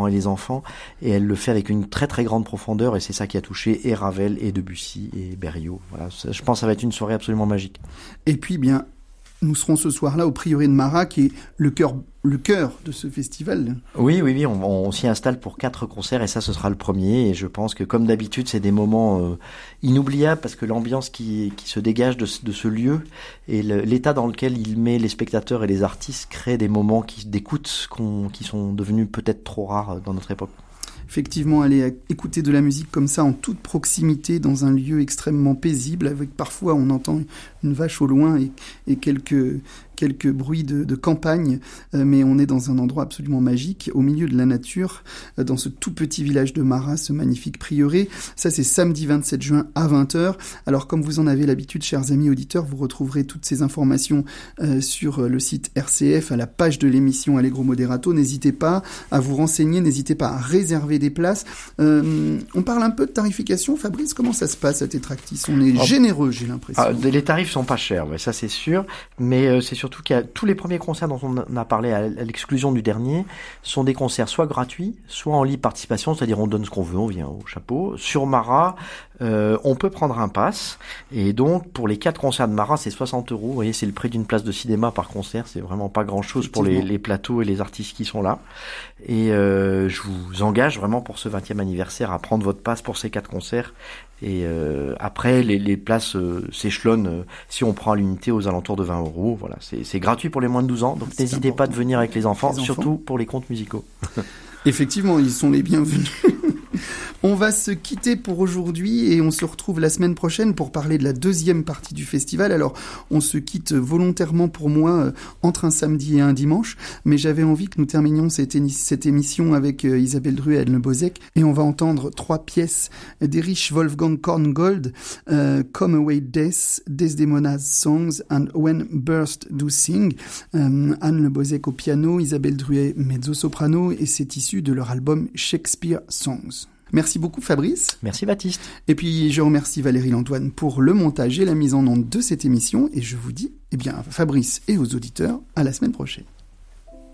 et les enfants, et elle le fait avec une très très grande profondeur, et c'est ça qui a touché et Ravel et Debussy et Berriot. Voilà, je pense que ça va être une soirée absolument magique. Et puis bien, nous serons ce soir-là au Prieuré de Marat, qui est le cœur de ce festival. Oui, on s'y installe pour 4 concerts et ça, ce sera le premier. Et je pense que, comme d'habitude, c'est des moments inoubliables parce que l'ambiance qui se dégage de ce lieu et l'état dans lequel il met les spectateurs et les artistes crée des moments d'écoute qui sont devenus peut-être trop rares dans notre époque. Effectivement, aller écouter de la musique comme ça en toute proximité dans un lieu extrêmement paisible, avec parfois on entend une vache au loin et quelques bruits de campagne, mais on est dans un endroit absolument magique, au milieu de la nature, dans ce tout petit village de Marat, ce magnifique prieuré. Ça, c'est samedi 27 juin à 20h. Alors, comme vous en avez l'habitude, chers amis auditeurs, vous retrouverez toutes ces informations sur le site RCF, à la page de l'émission Allegro Moderato. N'hésitez pas à vous renseigner, n'hésitez pas à réserver des places. On parle un peu de tarification. Fabrice, comment ça se passe à Tétractis? On est généreux, j'ai l'impression. Les tarifs sont pas chers, ça c'est sûr, mais c'est surtout qu'il y a tous les premiers concerts dont on a parlé à l'exclusion du dernier sont des concerts soit gratuits, soit en libre participation, c'est-à-dire on donne ce qu'on veut, on vient au chapeau. Sur Marat, on peut prendre un pass, et donc pour les 4 concerts de Marat, c'est 60 €. Vous voyez, c'est le prix d'une place de cinéma par concert, c'est vraiment pas grand-chose pour les plateaux et les artistes qui sont là. Et je vous engage vraiment pour ce 20e anniversaire à prendre votre pass pour ces 4 concerts. Et après, les places s'échelonnent si on prend à l'unité aux alentours de 20 €. Voilà, c'est gratuit pour les moins de 12 ans, donc n'hésitez pas de venir avec les enfants, surtout pour les contes musicaux. Effectivement, ils sont les bienvenus. On va se quitter pour aujourd'hui et on se retrouve la semaine prochaine pour parler de la deuxième partie du festival. Alors, on se quitte volontairement pour moi entre un samedi et un dimanche, mais j'avais envie que nous terminions cette émission avec Isabelle Druet et Anne Le Bozek, et on va entendre 3 pièces d'Erich Wolfgang Korngold, Come Away Death, Desdemona's Songs and When Birds Do Sing. Anne Le Bozek au piano, Isabelle Druet mezzo-soprano, et c'est issu de leur album Shakespeare Songs. Merci beaucoup Fabrice. Merci Baptiste. Et puis je remercie Valérie Lantoine pour le montage et la mise en onde de cette émission, et je vous dis, Fabrice et aux auditeurs, à la semaine prochaine.